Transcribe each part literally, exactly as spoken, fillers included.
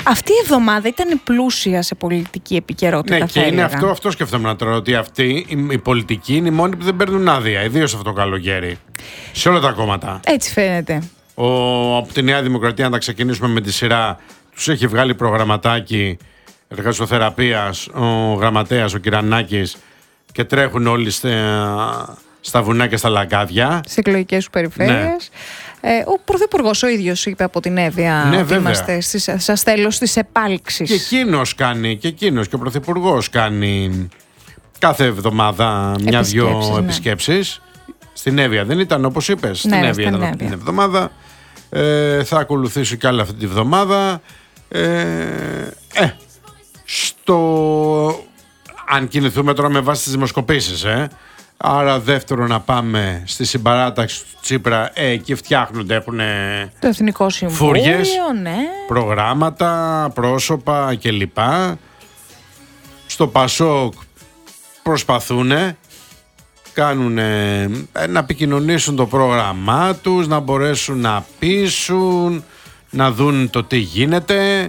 Αυτή η εβδομάδα ήταν πλούσια σε πολιτική επικαιρότητα. Ναι, και είναι αυτό, αυτό σκεφτόμουν τώρα, ότι αυτοί οι, οι πολιτικοί είναι οι μόνοι που δεν παίρνουν άδεια, ιδίως αυτό το καλοκαίρι. Σε όλα τα κόμματα. Έτσι φαίνεται. Ο, από τη Νέα Δημοκρατία, να τα ξεκινήσουμε με τη σειρά, τους έχει βγάλει προγραμματάκι εργασοθεραπείας ο γραμματέας, ο Κυρανάκης, και τρέχουν όλοι στα, στα βουνά και στα λαγκάδια. Σε εκλογικές σου περιφέρειες. Ναι. Ε, ο Πρωθυπουργός ο ίδιος είπε από την Εύβοια, ναι, ότι είμαστε στα τέλος της επάλξης. Και εκείνος κάνει, και εκείνος και ο Πρωθυπουργός κάνει κάθε εβδομάδα μια-δυο ναι. επισκέψεις. Στην Εύβοια δεν ήταν, όπως είπες, ναι, στην Εύβοια ήταν Εύβοια. την εβδομάδα. Ε, θα ακολουθήσει κι άλλη αυτή τη εβδομάδα. Ε, ε, στο... Αν κινηθούμε τώρα με βάση τις δημοσκοπήσεις, ε, άρα δεύτερο να πάμε στη συμπαράταξη του Τσίπρα, ε, εκεί φτιάχνονται, έχουν το Εθνικό Συμβούλιο, φούριες, ναι. προγράμματα, πρόσωπα κλπ. Στο Πασόκ προσπαθούν κάνουν, να επικοινωνήσουν το πρόγραμμά τους, να μπορέσουν να πείσουν, να δουν το τι γίνεται.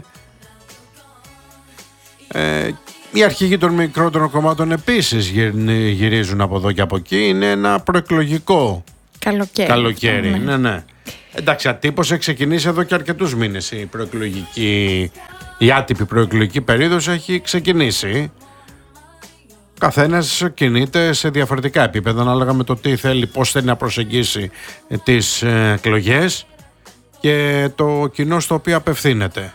Ε, οι αρχηγοί των μικρότερων κομμάτων επίσης γυρίζουν από εδώ και από εκεί. Είναι ένα προεκλογικό καλοκαίρι. καλοκαίρι. Ναι. Ναι, ναι. Εντάξει, ατύπως έχει ξεκινήσει εδώ και αρκετούς μήνες η προεκλογική, η άτυπη προεκλογική περίοδος έχει ξεκινήσει. Καθένας κινείται σε διαφορετικά επίπεδα ανάλογα με το τι θέλει, πώς θέλει να προσεγγίσει τις εκλογές και το κοινό στο οποίο απευθύνεται.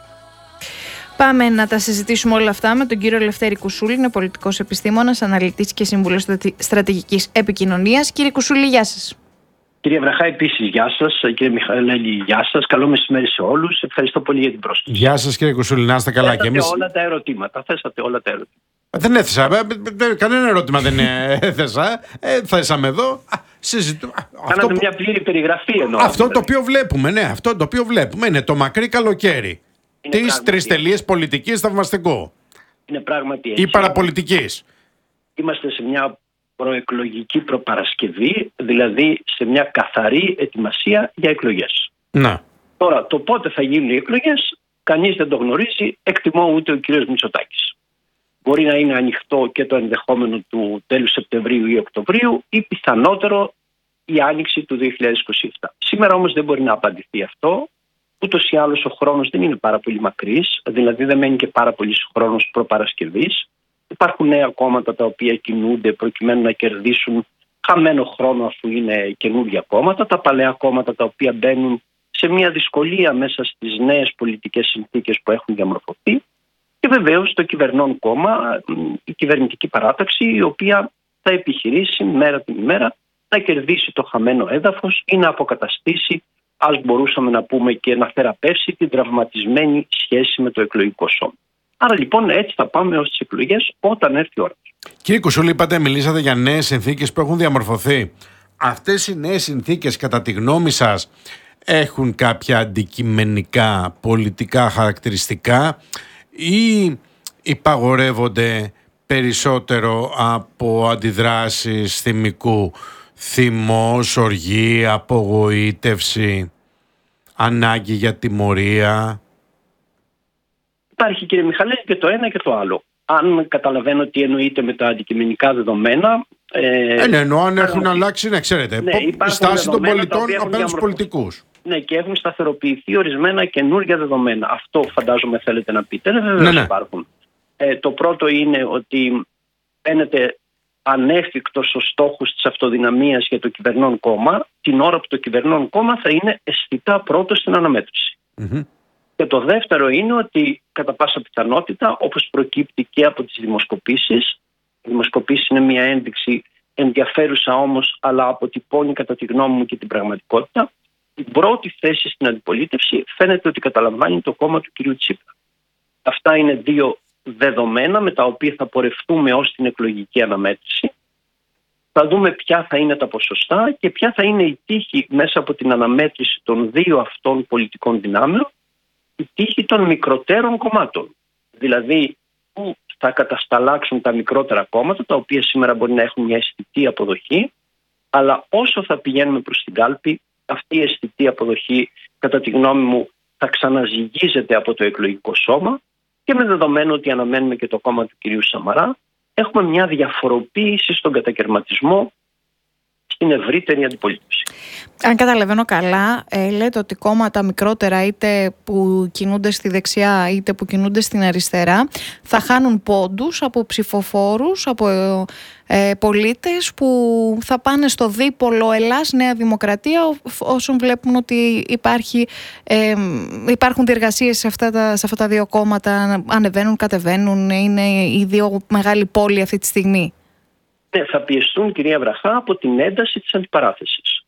Πάμε να τα συζητήσουμε όλα αυτά με τον κύριο Λευτέρη Κουσούλη, είναι πολιτικός επιστήμονας, αναλυτής και σύμβουλος στρατηγικής επικοινωνίας. Κύριε Κουσούλη, γεια σας. Κύριε Βραχά, επίσης γεια σας. Κύριε Μιχαήλ, γεια σας. Καλό μεσημέρι σε όλους. Ευχαριστώ πολύ για την πρόσκληση. Γεια σας, κύριε Κουσούλη, να είστε καλά. Θέσατε και εμείς... όλα τα ερωτήματα. Θέσατε όλα τα ερωτήματα. Δεν έθεσα. Κανένα ερώτημα δεν έθεσα. Ε, θέσαμε εδώ. Συζητούμε. Κάνατε αυτό μια πλήρη περιγραφή εννοώ. Αυτό το οποίο βλέπουμε, ναι, αυτό το οποίο βλέπουμε είναι το μακρύ καλοκαίρι της τριστελείας πολιτικής θαυμαστικό. Είναι πράγματι έτσι. Ή παραπολιτικής. Είμαστε σε μια προεκλογική προπαρασκευή, δηλαδή σε μια καθαρή ετοιμασία για εκλογές. Να. Τώρα, το πότε θα γίνουν οι εκλογές, κανείς δεν το γνωρίζει, εκτιμώ ούτε ο κύριος Μητσοτάκης. Μπορεί να είναι ανοιχτό και το ενδεχόμενο του τέλους Σεπτεμβρίου ή Οκτωβρίου ή πιθανότερο η άνοιξη του δύο χιλιάδες είκοσι επτά. Σήμερα όμως δεν μπορεί να απαντηθεί αυτό. Ούτως ή άλλως ο χρόνος δεν είναι πάρα πολύ μακρύς, δηλαδή δεν μένει και πάρα πολύ χρόνος προπαρασκευής. Υπάρχουν νέα κόμματα τα οποία κινούνται προκειμένου να κερδίσουν χαμένο χρόνο αφού είναι καινούργια κόμματα. Τα παλαιά κόμματα τα οποία μπαίνουν σε μια δυσκολία μέσα στις νέες πολιτικές συνθήκες που έχουν διαμορφωθεί. Και βεβαίως το κυβερνών κόμμα, η κυβερνητική παράταξη, η οποία θα επιχειρήσει μέρα την ημέρα να κερδίσει το χαμένο έδαφος ή να αποκαταστήσει, ας μπορούσαμε να πούμε, και να θεραπεύσει την τραυματισμένη σχέση με το εκλογικό σώμα. Άρα λοιπόν έτσι θα πάμε ως τις εκλογές όταν έρθει η ώρα. Κύριε Κουσούλη, είπατε, μιλήσατε για νέες συνθήκες που έχουν διαμορφωθεί. Αυτές οι νέες συνθήκες, κατά τη γνώμη σας, έχουν κάποια αντικειμενικά πολιτικά χαρακτηριστικά ή υπαγορεύονται περισσότερο από αντιδράσεις θυμικού, θυμός, οργή, απογοήτευση, ανάγκη για τιμωρία? Υπάρχει, κύριε Μιχαλή, και το ένα και το άλλο. Αν καταλαβαίνω τι εννοείται με τα αντικειμενικά δεδομένα. Ε, ε, ναι, εννοώ αν έχουν αλλάξει, ναι, ξέρετε, ναι, η στάση των πολιτών απέναντι στους πολιτικούς. Ναι, και έχουν σταθεροποιηθεί ορισμένα καινούργια δεδομένα. Αυτό φαντάζομαι θέλετε να πείτε. Ναι, βεβαίως ναι, ναι. υπάρχουν. Ε, το πρώτο είναι ότι φαίνεται ανέφικτος ο στόχος της αυτοδυναμίας για το κυβερνών κόμμα την ώρα που το κυβερνών κόμμα θα είναι αισθητά πρώτο στην αναμέτρηση. Mm-hmm. Και το δεύτερο είναι ότι κατά πάσα πιθανότητα, όπως προκύπτει και από τις δημοσκοπήσεις, οι δημοσκοπήσεις είναι μια ένδειξη ενδιαφέρουσα όμως, αλλά αποτυπώνει κατά τη γνώμη μου και την πραγματικότητα. Η πρώτη θέση στην αντιπολίτευση φαίνεται ότι καταλαμβάνει το κόμμα του κυρίου Τσίπρα. Αυτά είναι δύο δεδομένα με τα οποία θα πορευτούμε ως την εκλογική αναμέτρηση. Θα δούμε ποια θα είναι τα ποσοστά και ποια θα είναι η τύχη μέσα από την αναμέτρηση των δύο αυτών πολιτικών δυνάμεων, η τύχη των μικροτέρων κομμάτων. Δηλαδή που θα κατασταλάξουν τα μικρότερα κόμματα, τα οποία σήμερα μπορεί να έχουν μια αισθητή αποδοχή, αλλά όσο θα πηγαίνουμε προς την κάλπη, αυτή η αισθητή αποδοχή, κατά τη γνώμη μου, θα ξαναζυγίζεται από το εκλογικό σώμα και με δεδομένο ότι αναμένουμε και το κόμμα του κυρίου Σαμαρά, έχουμε μια διαφοροποίηση στον κατακαιρματισμό στην ευρύτερη αντιπολίτευση. Αν καταλαβαίνω καλά, ε, λέτε ότι κόμματα μικρότερα, είτε που κινούνται στη δεξιά είτε που κινούνται στην αριστερά, θα χάνουν πόντους από ψηφοφόρους, από ε, πολίτες που θα πάνε στο δίπολο Ελλάς Νέα Δημοκρατία όσων βλέπουν ότι υπάρχει, ε, υπάρχουν διεργασίες σε αυτά, τα, σε αυτά τα δύο κόμματα, ανεβαίνουν, κατεβαίνουν, είναι οι δύο μεγάλοι πόλοι αυτή τη στιγμή. Ναι, θα πιεστούν, κυρία Βραχά, από την ένταση της αντιπαράθεσης.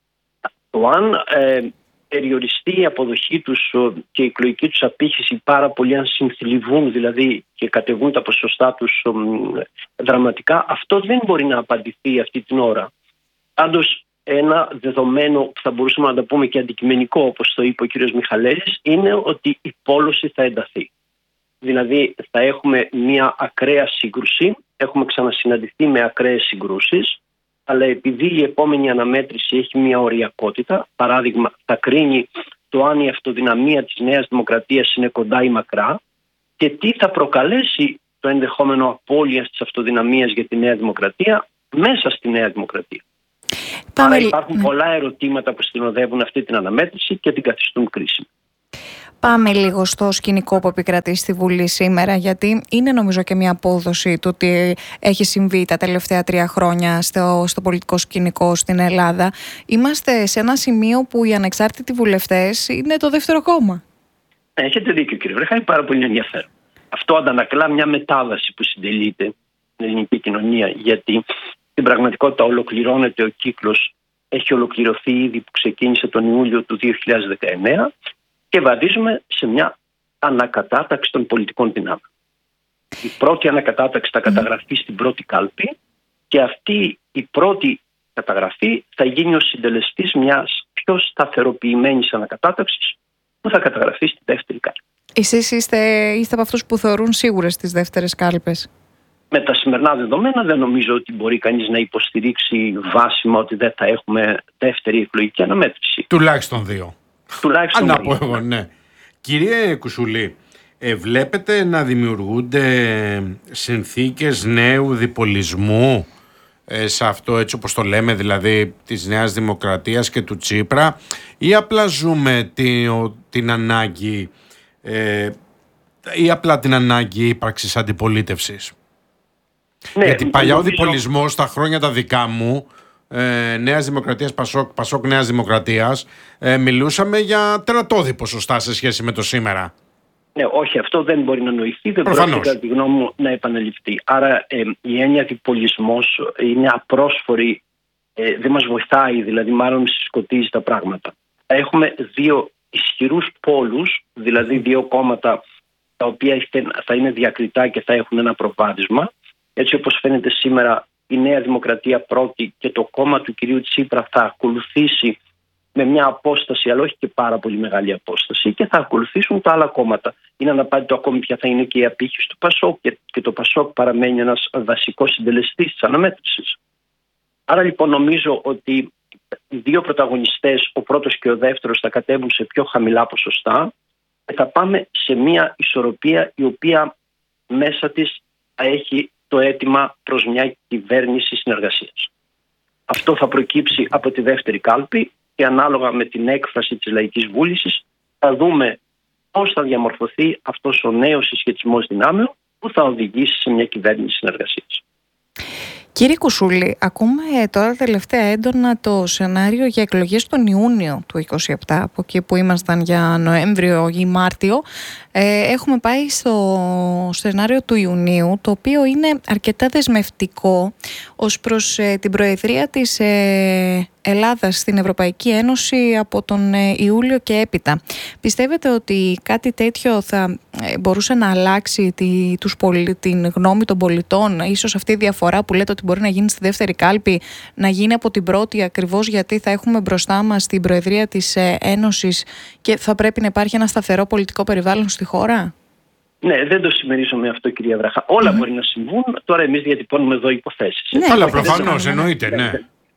Το αν ε, περιοριστεί η αποδοχή τους και η εκλογική τους απήχηση πάρα πολύ, αν συνθλιβούν δηλαδή και κατεβούν τα ποσοστά τους ε, δραματικά, αυτό δεν μπορεί να απαντηθεί αυτή την ώρα. Πάντως, ένα δεδομένο που θα μπορούσαμε να το πούμε και αντικειμενικό, όπως το είπε ο κ. Μιχαλέλης, είναι ότι η πόλωση θα ενταθεί. Δηλαδή θα έχουμε μια ακραία σύγκρουση, έχουμε ξανασυναντηθεί με ακραίες συγκρούσεις, αλλά επειδή η επόμενη αναμέτρηση έχει μια οριακότητα, παράδειγμα θα κρίνει το αν η αυτοδυναμία της Νέας Δημοκρατίας είναι κοντά ή μακρά και τι θα προκαλέσει το ενδεχόμενο απώλειας της αυτοδυναμίας για τη Νέα Δημοκρατία μέσα στη Νέα Δημοκρατία. Άρα υπάρχουν πολλά ερωτήματα που συνοδεύουν αυτή την αναμέτρηση και την καθιστούν κρίσιμη. Πάμε λίγο στο σκηνικό που επικρατεί στη Βουλή σήμερα, γιατί είναι νομίζω και μια απόδοση του ότι έχει συμβεί τα τελευταία τρία χρόνια στο, στο πολιτικό σκηνικό στην Ελλάδα. Είμαστε σε ένα σημείο που οι ανεξάρτητοι βουλευτές είναι το δεύτερο κόμμα. Έχετε δίκιο, κύριε Βρέχα, είναι πάρα πολύ ενδιαφέρον. Αυτό αντανακλά μια μετάβαση που συντελείται στην ελληνική κοινωνία, γιατί στην πραγματικότητα ολοκληρώνεται ο κύκλος, έχει ολοκληρωθεί ήδη που ξεκίνησε τον Ιούλιο του δύο χιλιάδες δεκαεννέα. Και βαδίζουμε σε μια ανακατάταξη των πολιτικών δυνάμεων. Η πρώτη ανακατάταξη θα καταγραφεί στην πρώτη κάλπη και αυτή η πρώτη καταγραφή θα γίνει ο συντελεστής μιας πιο σταθεροποιημένης ανακατάταξης που θα καταγραφεί στη δεύτερη κάλπη. Εσείς είστε, είστε από αυτούς που θεωρούν σίγουρες τις δεύτερες κάλπες? Με τα σημερινά δεδομένα δεν νομίζω ότι μπορεί κανείς να υποστηρίξει βάσιμα ότι δεν θα έχουμε δεύτερη εκλογική αναμέτρηση. Τουλάχιστον δύο. Τουλάχιστον Αν να πω εγώ, ναι. Κύριε Κουσουλή, ε, βλέπετε να δημιουργούνται συνθήκες νέου διπολισμού ε, σε αυτό, έτσι όπως το λέμε, δηλαδή της Νέας Δημοκρατίας και του Τσίπρα, ή απλά ζούμε την, την ανάγκη ε, ή απλά την ανάγκη ύπαρξης αντιπολίτευσης? Ναι, γιατί παλιά νομίζω... ο διπολισμός στα χρόνια τα δικά μου, Ε, Νέας Δημοκρατίας, Πασόκ, Πασόκ Νέας Δημοκρατίας, ε, μιλούσαμε για τερατώδη ποσοστά σε σχέση με το σήμερα. Ναι, όχι, αυτό δεν μπορεί να νοηθεί, δεν Προφανώς. πρόκειται κατά τη γνώμη μου να επαναληφθεί. Άρα ε, η έννοια διπολισμός είναι απρόσφορη, ε, δεν μας βοηθάει, δηλαδή μάλλον συσκοτίζει τα πράγματα. Έχουμε δύο ισχυρούς πόλους, δηλαδή δύο κόμματα τα οποία θα είναι διακριτά και θα έχουν ένα προβάδισμα. Έτσι όπως φαίνεται σήμερα, η Νέα Δημοκρατία πρώτη και το κόμμα του κυρίου Τσίπρα θα ακολουθήσει με μια απόσταση, αλλά όχι και πάρα πολύ μεγάλη απόσταση, και θα ακολουθήσουν τα άλλα κόμματα. Είναι αναπάντητο ακόμη ποια θα είναι και η απήχηση του Πασόκ, και το Πασόκ παραμένει ένας βασικός συντελεστής της αναμέτρησης. Άρα λοιπόν νομίζω ότι οι δύο πρωταγωνιστές, ο πρώτος και ο δεύτερος, θα κατέβουν σε πιο χαμηλά ποσοστά και θα πάμε σε μια ισορροπία η οποία μέσα της θα έχει το αίτημα προς μια κυβέρνηση συνεργασίας. Αυτό θα προκύψει από τη δεύτερη κάλπη και ανάλογα με την έκφραση της λαϊκής βούλησης θα δούμε πώς θα διαμορφωθεί αυτός ο νέος συσχετισμός δυνάμεων που θα οδηγήσει σε μια κυβέρνηση συνεργασίας. Κύριε Κουσούλη, ακούμε τώρα τελευταία έντονα το σενάριο για εκλογές τον Ιούνιο του είκοσι επτά, από εκεί που ήμασταν για Νοέμβριο ή Μάρτιο. Ε, έχουμε πάει στο σενάριο του Ιουνίου, το οποίο είναι αρκετά δεσμευτικό ως προς ε, την προεδρία της ε, Ελλάδας στην Ευρωπαϊκή Ένωση από τον ε, Ιούλιο και έπειτα. Πιστεύετε ότι κάτι τέτοιο θα ε, μπορούσε να αλλάξει τη, τους πολι, την γνώμη των πολιτών? Ίσως αυτή η διαφορά που λέτε ότι μπορεί να γίνει στη δεύτερη κάλπη να γίνει από την πρώτη, ακριβώς γιατί θα έχουμε μπροστά μας την προεδρία της ε, Ένωσης και θα πρέπει να υπάρχει ένα σταθερό πολιτικό περιβάλλον στη χώρα? Ναι, δεν το συμμερίζομαι αυτό, κυρία Βράχα. Όλα mm. μπορεί να συμβούν. Τώρα εμείς διατυπώνουμε εδώ υποθέσεις. Ναι, αλλά προφανώς εννοείται, ναι.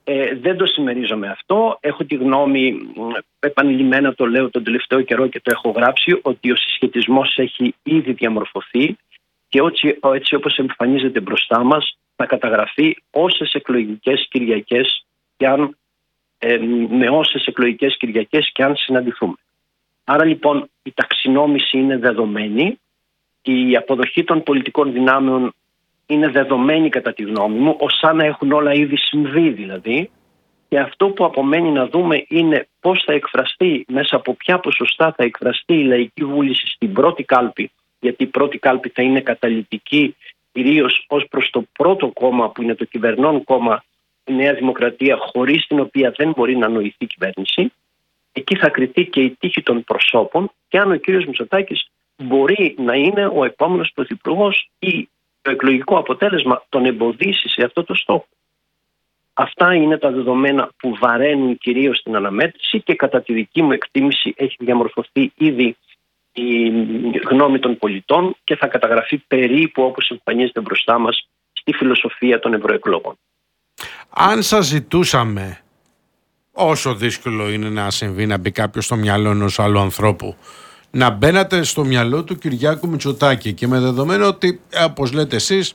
Ε, δεν το συμμερίζομαι αυτό. Έχω τη γνώμη, επανειλημμένα το λέω τον τελευταίο καιρό και το έχω γράψει, ότι ο συσχετισμός έχει ήδη διαμορφωθεί και έτσι, έτσι όπως εμφανίζεται μπροστά μας θα καταγραφεί όσες εκλογικές Κυριακές και αν, ε, με όσες εκλογικές Κυριακές και αν συναντηθούμε. Άρα λοιπόν η ταξινόμηση είναι δεδομένη και η αποδοχή των πολιτικών δυνάμεων είναι δεδομένη κατά τη γνώμη μου, ως αν έχουν όλα ήδη συμβεί δηλαδή, και αυτό που απομένει να δούμε είναι πώς θα εκφραστεί, μέσα από ποια ποσοστά θα εκφραστεί η λαϊκή βούληση στην πρώτη κάλπη, γιατί η πρώτη κάλπη θα είναι καταλυτική κυρίως ως προς το πρώτο κόμμα που είναι το κυβερνών κόμμα, η Νέα Δημοκρατία, χωρίς την οποία δεν μπορεί να νοηθεί κυβέρνηση. Εκεί θα κριθεί και η τύχη των προσώπων και αν ο κύριος Μητσοτάκης μπορεί να είναι ο επόμενος πρωθυπουργός ή το εκλογικό αποτέλεσμα τον εμποδίσει σε αυτό το στόχο. Αυτά είναι τα δεδομένα που βαραίνουν κυρίως την αναμέτρηση και κατά τη δική μου εκτίμηση έχει διαμορφωθεί ήδη η γνώμη των πολιτών και θα καταγραφεί περίπου όπως εμφανίζεται μπροστά μας στη φιλοσοφία των ευρωεκλογών. Αν σας ζητούσαμε, όσο δύσκολο είναι να συμβεί να μπει κάποιος στο μυαλό ενός άλλου ανθρώπου, να μπαίνατε στο μυαλό του Κυριάκου Μητσοτάκη και με δεδομένο ότι, όπως λέτε εσείς,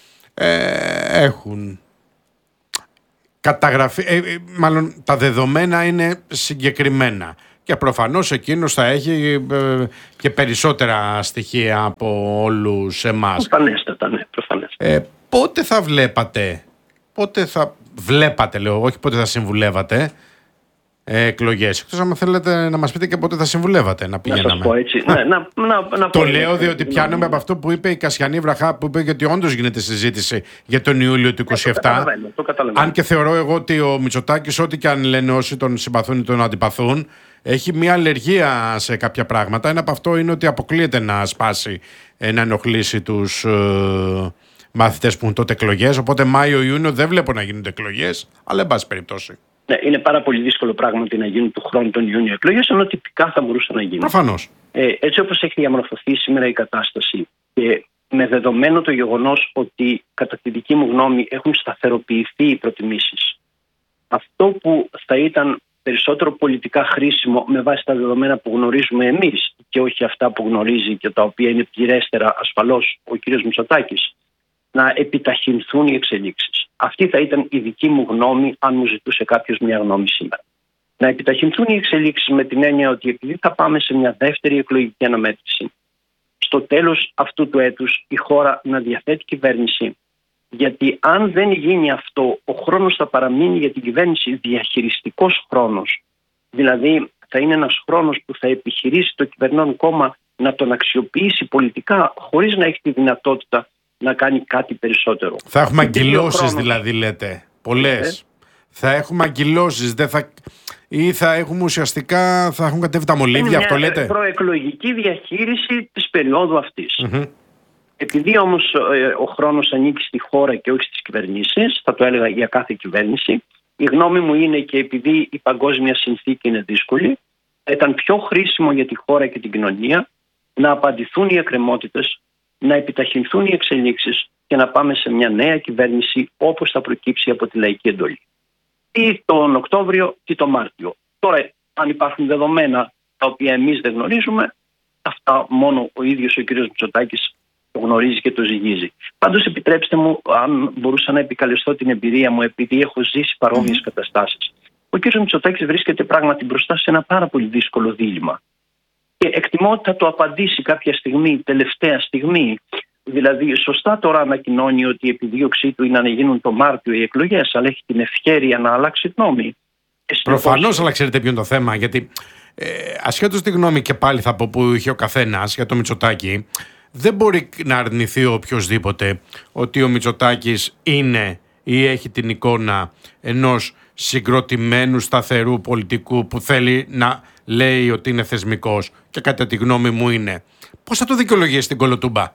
ε, έχουν καταγραφεί, ε, ε, μάλλον τα δεδομένα είναι συγκεκριμένα και προφανώς εκείνος θα έχει ε, και περισσότερα στοιχεία από όλους εμάς. Προφανέστατα, ναι, προφανέστατα. Ε, πότε θα βλέπατε, πότε θα βλέπατε, λέω, όχι πότε θα συμβουλεύατε, εκλογές. Εκτός αν θέλετε να μας πείτε και πότε θα συμβουλεύατε να πηγαίναμε. Να σας πω έτσι. ναι, να, να, να το πω λέω έτσι, διότι πιάνομαι από αυτό που είπε η Κασιανή Βραχά, που είπε γιατί όντως γίνεται συζήτηση για τον Ιούλιο του είκοσι επτά. Ε, το καταλαβαίνω, το καταλαβαίνω. Αν και θεωρώ εγώ ότι ο Μητσοτάκης, ό,τι και αν λένε όσοι τον συμπαθούν ή τον αντιπαθούν, έχει μια αλλεργία σε κάποια πράγματα. Ένα από αυτό είναι ότι αποκλείεται να σπάσει, να ενοχλήσει τους ε, μαθητές που έχουν τότε εκλογές. Οπότε Μάιο-Ιούνιο δεν βλέπω να γίνονται εκλογές, αλλά εν πάση περιπτώσει. Ναι, είναι πάρα πολύ δύσκολο πράγματι να γίνουν του χρόνου τον Ιούνιο εκλογές, ενώ τυπικά θα μπορούσαν να γίνουν. Προφανώς. Ε, έτσι όπως έχει διαμορφωθεί σήμερα η κατάσταση και με δεδομένο το γεγονός ότι κατά τη δική μου γνώμη έχουν σταθεροποιηθεί οι προτιμήσεις, αυτό που θα ήταν περισσότερο πολιτικά χρήσιμο με βάση τα δεδομένα που γνωρίζουμε εμείς και όχι αυτά που γνωρίζει και τα οποία είναι πληρέστερα ασφαλώς ο κ. Μητσοτάκης, να επιταχυνθούν οι εξελίξεις. Αυτή θα ήταν η δική μου γνώμη αν μου ζητούσε κάποιος μια γνώμη σήμερα. Να επιταχυνθούν οι εξελίξεις με την έννοια ότι επειδή θα πάμε σε μια δεύτερη εκλογική αναμέτρηση, στο τέλος αυτού του έτους η χώρα να διαθέτει κυβέρνηση, γιατί αν δεν γίνει αυτό, ο χρόνος θα παραμείνει για την κυβέρνηση διαχειριστικός χρόνος. Δηλαδή θα είναι ένας χρόνος που θα επιχειρήσει το κυβερνών κόμμα να τον αξιοποιήσει πολιτικά χωρίς να έχει τη δυνατότητα να κάνει κάτι περισσότερο. Θα έχουμε αγκυλώσεις δηλαδή λέτε, πολλές. Ε? Θα έχουμε αγκυλώσεις, δεν θα... ή θα έχουμε ουσιαστικά, θα έχουν κατέβει τα μολύβια, αυτό λέτε. Είναι μια προεκλογική διαχείριση της περίοδου αυτής. Mm-hmm. Επειδή όμως ε, ο χρόνος ανήκει στη χώρα και όχι στις κυβερνήσεις, θα το έλεγα για κάθε κυβέρνηση, η γνώμη μου είναι και επειδή η παγκόσμια συνθήκη είναι δύσκολη, ήταν πιο χρήσιμο για τη χώρα και την κοινωνία να απαντηθούν οι εκκρεμότητες, να επιταχυνθούν οι εξελίξεις και να πάμε σε μια νέα κυβέρνηση όπως θα προκύψει από τη λαϊκή εντολή. Ή τον Οκτώβριο ή τον Μάρτιο. Τώρα, αν υπάρχουν δεδομένα τα οποία εμείς δεν γνωρίζουμε, αυτά μόνο ο ίδιος ο κ. Μητσοτάκης το γνωρίζει και το ζυγίζει. Πάντως, επιτρέψτε μου, αν μπορούσα να επικαλεστώ την εμπειρία μου, επειδή έχω ζήσει παρόμοιες mm. καταστάσεις. Ο κ. Μητσοτάκης βρίσκεται πράγματι μπροστά σε ένα πάρα πολύ δύσκολο δίλημμα. Και εκτιμώ ότι θα το απαντήσει κάποια στιγμή, τελευταία στιγμή. Δηλαδή, σωστά τώρα ανακοινώνει ότι η επιδίωξή του είναι να γίνουν το Μάρτιο οι εκλογές, αλλά έχει την ευχέρεια να αλλάξει γνώμη. Προφανώς, αλλά ξέρετε ποιο είναι το θέμα. Γιατί ε, ασχέτως τη γνώμη και πάλι θα πω που είχε ο καθένας για το Μητσοτάκη, δεν μπορεί να αρνηθεί οποιοσδήποτε ότι ο Μητσοτάκης είναι ή έχει την εικόνα ενός συγκροτημένου σταθερού πολιτικού που θέλει να λέει ότι είναι θεσμικός και κατά τη γνώμη μου είναι. Πώς θα το δικαιολογήσει την Κολοτούμπα?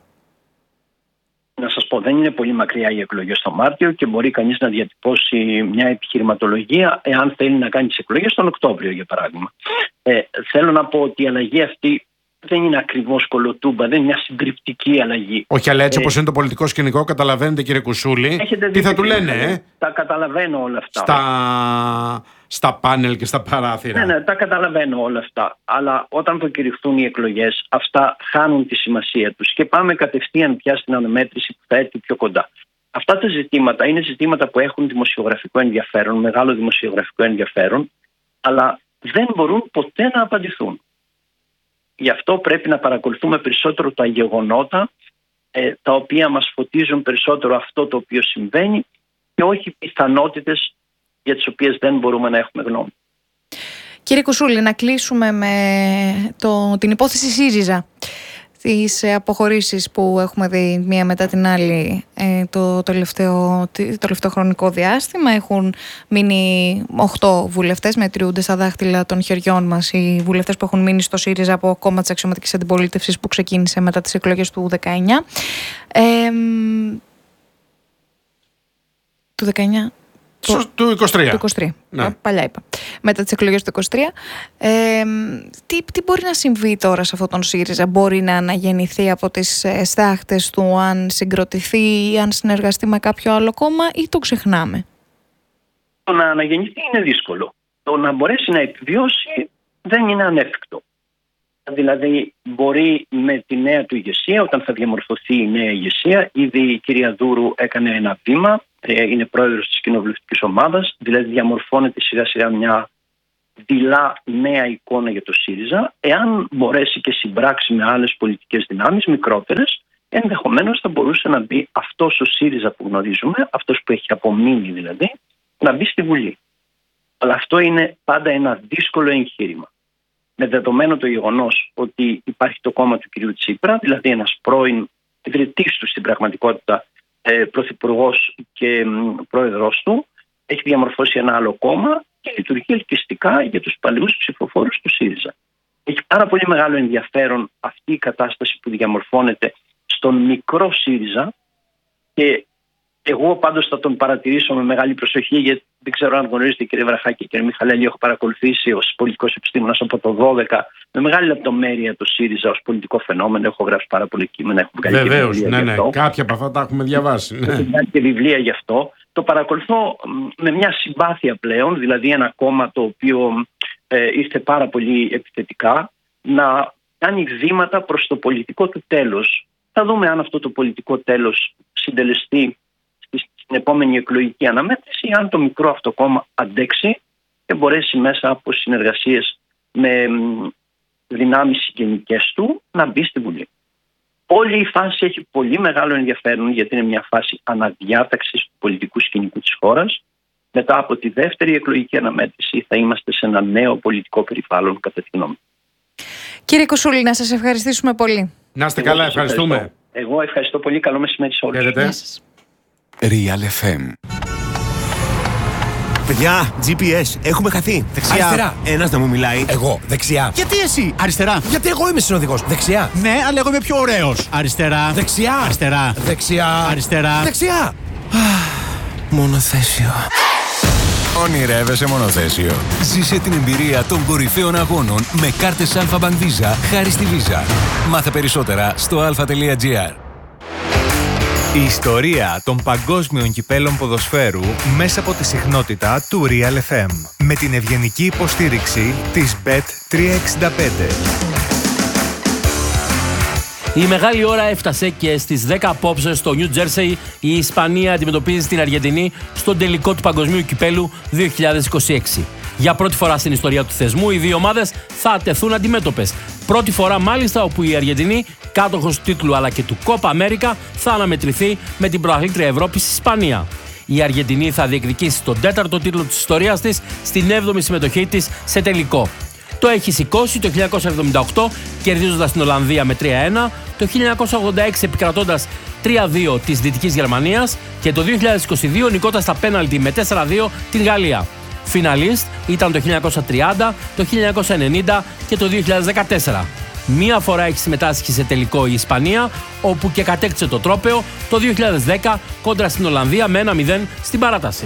Να σας πω, δεν είναι πολύ μακριά οι εκλογές το Μάρτιο και μπορεί κανείς να διατυπώσει μια επιχειρηματολογία εάν θέλει να κάνει τις εκλογές τον Οκτώβριο, για παράδειγμα. Ε, θέλω να πω ότι η αλλαγή αυτή δεν είναι ακριβώς κολοτούμπα, δεν είναι μια συντριπτική αλλαγή. Όχι, αλλά έτσι ε, όπως είναι το πολιτικό σκηνικό, καταλαβαίνετε κύριε Κουσούλη, τι θα του λένε, ε? Τα καταλαβαίνω όλα αυτά. Στα, στα πάνελ και στα παράθυρα. Ναι, ναι, τα καταλαβαίνω όλα αυτά. Αλλά όταν προκηρυχθούν οι εκλογές, αυτά χάνουν τη σημασία τους και πάμε κατευθείαν πια στην αναμέτρηση που θα έρθει πιο κοντά. Αυτά τα ζητήματα είναι ζητήματα που έχουν δημοσιογραφικό ενδιαφέρον, μεγάλο δημοσιογραφικό ενδιαφέρον, αλλά δεν μπορούν ποτέ να απαντηθούν. Γι' αυτό πρέπει να παρακολουθούμε περισσότερο τα γεγονότα, ε, τα οποία μας φωτίζουν περισσότερο αυτό το οποίο συμβαίνει και όχι πιθανότητες για τις οποίες δεν μπορούμε να έχουμε γνώμη. Κύριε Κουσούλη, να κλείσουμε με το, την υπόθεση ΣΥΡΙΖΑ. Τις αποχωρήσεις που έχουμε δει μία μετά την άλλη ε, το, τελευταίο, το τελευταίο χρονικό διάστημα. Έχουν μείνει οκτώ βουλευτές, μετριούνται στα δάχτυλα των χεριών μας οι βουλευτές που έχουν μείνει στο ΣΥΡΙΖΑ από κόμμα της αξιωματικής αντιπολίτευσης που ξεκίνησε μετά τις εκλογές του δεκαεννιά. Ε, του δεκαεννιά... Του είκοσι τρία. Του είκοσι τρία. Ναι. Παλιά είπα. Μετά τις εκλογές του είκοσι τρία. Ε, τι, τι μπορεί να συμβεί τώρα σε αυτόν τον ΣΥΡΙΖΑ? Μπορεί να αναγεννηθεί από τις στάχτες του, αν συγκροτηθεί ή αν συνεργαστεί με κάποιο άλλο κόμμα, ή το ξεχνάμε? Το να αναγεννηθεί είναι δύσκολο. Το να μπορέσει να επιβιώσει δεν είναι ανέφικτο. Δηλαδή μπορεί με τη νέα του ηγεσία, όταν θα διαμορφωθεί η νέα ηγεσία, ήδη η κυρία Δούρου έκανε ένα βήμα, είναι πρόεδρος της κοινοβουλευτικής ομάδας, δηλαδή διαμορφώνεται σιγά σιγά μια δειλά νέα εικόνα για το ΣΥΡΙΖΑ. Εάν μπορέσει και συμπράξει με άλλες πολιτικές δυνάμεις μικρότερες, ενδεχομένως θα μπορούσε να μπει αυτός ο ΣΥΡΙΖΑ που γνωρίζουμε, αυτός που έχει απομείνει δηλαδή, να μπει στη Βουλή. Αλλά αυτό είναι πάντα ένα δύσκολο εγχείρημα. Με δεδομένο το γεγονός ότι υπάρχει το κόμμα του κ. Τσίπρα, δηλαδή ένας πρώην ιδρυτής του στην πραγματικότητα, ε, πρωθυπουργός και πρόεδρος του, έχει διαμορφώσει ένα άλλο κόμμα και λειτουργεί ελκυστικά για τους παλαιούς ψηφοφόρους του ΣΥΡΙΖΑ. Έχει πάρα πολύ μεγάλο ενδιαφέρον αυτή η κατάσταση που διαμορφώνεται στον μικρό ΣΥΡΙΖΑ και εγώ πάντως θα τον παρατηρήσω με μεγάλη προσοχή, γιατί δεν ξέρω αν γνωρίζετε κύριε Βραχάκη και κύριε Μιχαλέλη, έχω παρακολουθήσει ως πολιτικός επιστήμονας από το δώδεκα με μεγάλη λεπτομέρεια το ΣΥΡΙΖΑ ως πολιτικό φαινόμενο. Έχω γράψει πάρα πολλά κείμενα, έχω βγάλει και βιβλία. Βεβαίως, ναι, ναι. Αυτό. Κάποια από αυτά τα έχουμε διαβάσει. Ναι. Έχω βγάλει και βιβλία γι' αυτό. Το παρακολουθώ με μια συμπάθεια πλέον, δηλαδή ένα κόμμα το οποίο ε, ήρθε πάρα πολύ επιθετικά να κάνει βήματα προς το πολιτικό του τέλος. Θα δούμε αν αυτό το πολιτικό τέλος συντελεστεί στην επόμενη εκλογική αναμέτρηση, αν το μικρό αυτό κόμμα αντέξει και μπορέσει μέσα από συνεργασίες με δυνάμεις συγγενικές του να μπει στη Βουλή. Όλη η φάση έχει πολύ μεγάλο ενδιαφέρον, γιατί είναι μια φάση αναδιάταξης του πολιτικού σκηνικού της χώρας. Μετά από τη δεύτερη εκλογική αναμέτρηση θα είμαστε σε ένα νέο πολιτικό περιβάλλον, κατά τη γνώμη. Κύριε Κουσούλη, να σας ευχαριστήσουμε πολύ. Να είστε καλά, ευχαριστούμε. Ευχαριστώ. Εγώ ευχαριστώ πολύ. Καλό μεσημέρι σε όλους. Real εφ εμ. Παιδιά, τζι πι ες, έχουμε χαθεί. Δεξιά. Αριστερά. Ένας να μου μιλάει. Εγώ, δεξιά. Γιατί εσύ, αριστερά. Γιατί εγώ είμαι συνοδηγός. Δεξιά. Ναι, αλλά εγώ είμαι πιο ωραίος. Αριστερά. Δεξιά. Αριστερά. Δεξιά. Αριστερά. Δεξιά. Μονοθέσιο. Ονειρεύεσαι μονοθέσιο? Ζήσε την εμπειρία των κορυφαίων αγώνων με κάρτες Alpha Bank Visa χάρη στη Visa. Μάθε περισσότερα στο alpha τελεία gr. Η ιστορία των παγκόσμιων κυπέλων ποδοσφαίρου μέσα από τη συχνότητα του Real εφ εμ με την ευγενική υποστήριξη της μπετ τριακόσια εξήντα πέντε. Η μεγάλη ώρα έφτασε και στις δέκα απόψε στο New Jersey η Ισπανία αντιμετωπίζει την Αργεντινή στον τελικό του Παγκοσμίου Κυπέλου δύο χιλιάδες είκοσι έξι. Για πρώτη φορά στην ιστορία του θεσμού οι δύο ομάδες θα τεθούν αντιμέτωπες. Πρώτη φορά μάλιστα όπου η Αργεντινή, κάτοχος του τίτλου αλλά και του Copa America, θα αναμετρηθεί με την πρωταθλήτρια Ευρώπης Ισπανία. Η Αργεντινή θα διεκδικήσει τον τέταρτο τίτλο της ιστορίας της στην έβδομη συμμετοχή της σε τελικό. Το έχει σηκώσει το χίλια εννιακόσια εβδομήντα οκτώ κερδίζοντας την Ολλανδία με τρία ένα, το χίλια εννιακόσια ογδόντα έξι επικρατώντας τρία δύο της Δυτικής Γερμανίας και το δύο χιλιάδες είκοσι δύο νικώντας στα πέναλτι με τέσσερα δύο την Γαλλία. Φιναλίστ ήταν το χίλια εννιακόσια τριάντα, το χίλια εννιακόσια ενενήντα και το δύο χιλιάδες δεκατέσσερα. Μία φορά έχει συμμετάσχει σε τελικό η Ισπανία, όπου και κατέκτησε το τρόπαιο το δύο χιλιάδες δέκα κόντρα στην Ολλανδία με ένα μηδέν στην παράταση.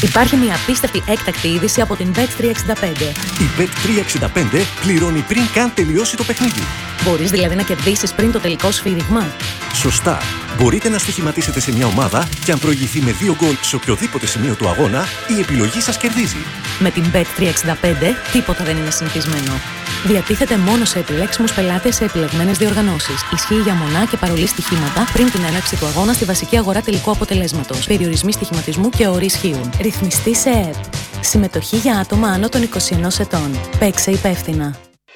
Υπάρχει μια απίστευτη έκτακτη είδηση από την μπετ τριακόσια εξήντα πέντε. Η μπετ τριακόσια εξήντα πέντε πληρώνει πριν καν τελειώσει το παιχνίδι. Μπορείς δηλαδή να κερδίσεις πριν το τελικό σφύριγμα. Σωστά. Μπορείτε να στοιχηματίσετε σε μια ομάδα και αν προηγηθεί με δύο γκολ σε οποιοδήποτε σημείο του αγώνα, η επιλογή σας κερδίζει. Με την μπετ τριακόσια εξήντα πέντε τίποτα δεν είναι συνηθισμένο. Διατίθεται μόνο σε επιλέξιμους πελάτες σε επιλεγμένες διοργανώσεις. Ισχύει για μονά και παρολί στοιχήματα πριν την έναρξη του αγώνα στη βασική αγορά τελικού αποτελέσματος. Περιορισμοί στοιχηματισμού και όροι ισχύουν. Ρυθμιστή σε ΕΕΠ. Συμμετοχή για άτομα άνω των είκοσι ενός ετών. Παίξε υπεύθυνα.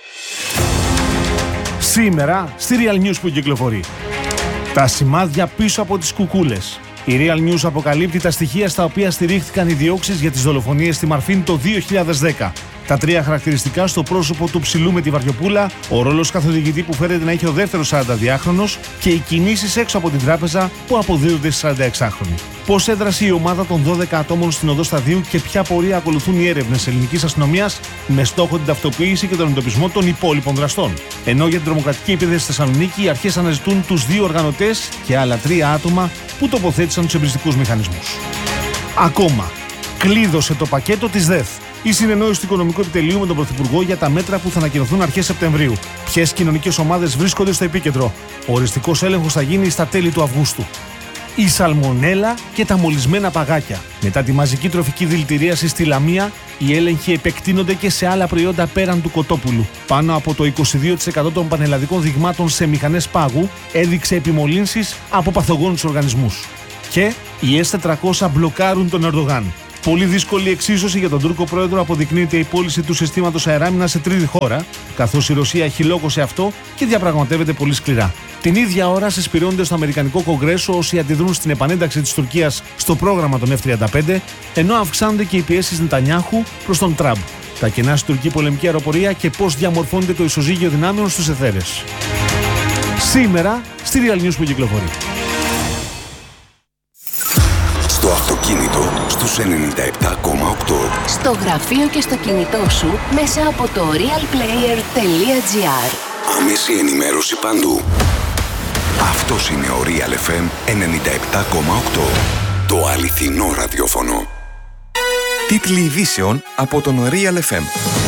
Σήμερα στη Real News που κυκλοφορεί. Τα σημάδια πίσω από τις κουκούλες. Η Real News αποκαλύπτει τα στοιχεία στα οποία στηρίχθηκαν οι διώξεις για τις δολοφονίες στη Μαρφίν το δύο χιλιάδες δέκα. Τα τρία χαρακτηριστικά στο πρόσωπο του ψηλού με τη βαριοπούλα, ο ρόλος καθοδηγητή που φέρεται να έχει ο δεύτερος σαρανταδιάχρονος και οι κινήσεις έξω από την τράπεζα που αποδίδονται στις σαρανταεξάχρονοι. Πώς έδρασε η ομάδα των δώδεκα ατόμων στην οδό Σταδίου και ποια πορεία ακολουθούν οι έρευνες ελληνικής αστυνομίας με στόχο την ταυτοποίηση και τον εντοπισμό των υπόλοιπων δραστών. Ενώ για την τρομοκρατική επίθεση στη Θεσσαλονίκη, οι αρχές αναζητούν τους δύο οργανωτές και άλλα τρία άτομα που τοποθέτησαν τους εμπριστικούς μηχανισμούς. Ακόμα, κλείδωσε το πακέτο της ΔΕΘ. Η συνεννόηση του Οικονομικού Επιτελείου με τον Πρωθυπουργό για τα μέτρα που θα ανακοινωθούν αρχές Σεπτεμβρίου. Ποιες κοινωνικές ομάδες βρίσκονται στο επίκεντρο. Ο οριστικός έλεγχος θα γίνει στα τέλη του Αυγούστου. Η σαλμονέλα και τα μολυσμένα παγάκια. Μετά τη μαζική τροφική δηλητηρίαση στη Λαμία, οι έλεγχοι επεκτείνονται και σε άλλα προϊόντα πέραν του κοτόπουλου. Πάνω από το είκοσι δύο τοις εκατό των πανελλαδικών δειγμάτων σε μηχανές πάγου έδειξε επιμολύνσεις από παθογόνους οργανισμούς. Και οι ες τετρακόσια μπλοκάρουν τον Ερντογάν. Πολύ δύσκολη εξίσωση για τον Τούρκο πρόεδρο αποδεικνύεται η πώληση του συστήματος αεράμινας σε τρίτη χώρα, καθώς η Ρωσία χυλόκωσε αυτό και διαπραγματεύεται πολύ σκληρά. Την ίδια ώρα συσπηρώνονται στο Αμερικανικό Κογκρέσο όσοι αντιδρούν στην επανένταξη της Τουρκίας στο πρόγραμμα των εφ τριάντα πέντε, ενώ αυξάνονται και οι πιέσεις Νετανιάχου προς τον Τραμπ. Τα κενά στην τουρκική πολεμική αεροπορία και πώς διαμορφώνεται το ισοζύγιο δυνάμεων στους εθέρες. Σήμερα στη Real News που κυκλοφορεί. Στο αυτοκίνητο στους ενενήντα επτά κόμμα οκτώ. Στο γραφείο και στο κινητό σου μέσα από το realplayer τελεία gr. Άμεση ενημέρωση παντού. Αυτός είναι ο Real εφ εμ ενενήντα επτά κόμμα οκτώ. Το αληθινό ραδιόφωνο. Τίτλοι ειδήσεων από τον Real εφ εμ.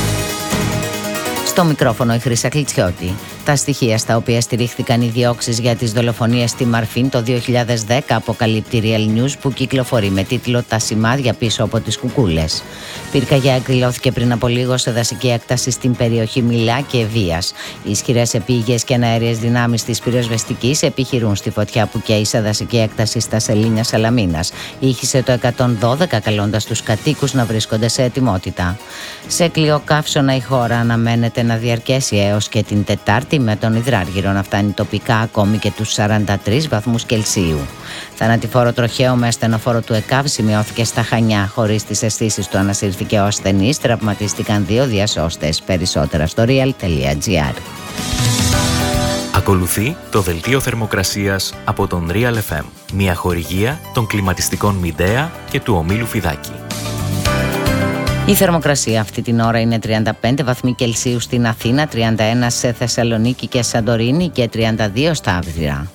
Στο μικρόφωνο η Χρύσα Κλιτσιώτη. Τα στοιχεία στα οποία στηρίχθηκαν οι διώξεις για τις δολοφονίες στη Μαρφίν το δύο χιλιάδες δέκα αποκαλύπτει Real News που κυκλοφορεί με τίτλο «Τα σημάδια πίσω από τις κουκούλες». Πυρκαγιά εκδηλώθηκε πριν από λίγο σε δασική έκταση στην περιοχή Μιλά και Ευβοίας. Οι ισχυρές επίγειες και αναέριες δυνάμεις της πυροσβεστικής επιχειρούν στη φωτιά που καίει σε δασική έκταση στα Σελήνια Σαλαμίνας. Ήχησε το εκατόν δώδεκα καλώντας τους κατοίκους να βρίσκονται σε ετοιμότητα. Σε κλειοκαύσωνα η χώρα αναμένεται να διαρκέσει έως και την Τετάρτη, με τον υδράργυρο να φτάνει τοπικά ακόμη και τους σαράντα τρεις βαθμούς Κελσίου. Θανατηφόρο τροχαίο με ασθενοφόρο του ΕΚΑΒ σημειώθηκε στα Χανιά. Χωρίς τις αισθήσεις του ανασύρθηκε ο ασθενής. Τραυματίστηκαν δύο διασώστες. Περισσότερα στο real τελεία gr. Ακολουθεί το δελτίο θερμοκρασίας από τον Real εφ εμ. Μια χορηγία των κλιματιστικών Μιντέα και του ομίλου Φιδάκη. Η θερμοκρασία αυτή την ώρα είναι τριάντα πέντε βαθμοί Κελσίου στην Αθήνα, τριάντα ένα σε Θεσσαλονίκη και Σαντορίνη και τριάντα δύο στα Άβδυρα.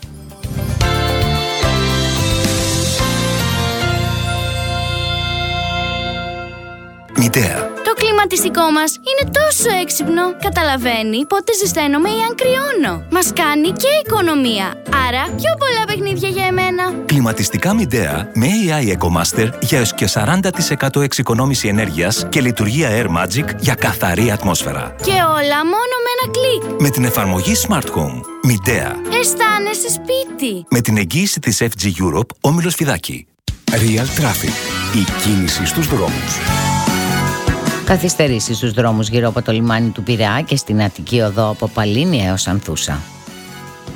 Μητέα. Το κλιματιστικό μας είναι τόσο έξυπνο. Καταλαβαίνει πότε ζεσταίνομαι ή αν κρυώνω. Μας κάνει και οικονομία. Άρα πιο πολλά παιχνίδια για εμένα. Κλιματιστικά Μιντέα με έι άι EcoMaster για έως και σαράντα τοις εκατό εξοικονόμηση ενέργειας και λειτουργία Air Magic για καθαρή ατμόσφαιρα. Και όλα μόνο με ένα κλικ. Με την εφαρμογή Smart Home. Μιντέα. Αισθάνεσαι σπίτι. Με την εγγύηση της εφ τζι Europe, όμιλος Φιδάκη. Real Traffic. Η κίνηση στους δρόμους. Καθυστερήσεις στους δρόμους γύρω από το λιμάνι του Πειραιά και στην Αττική Οδό από Παλίνη έως Ανθούσα.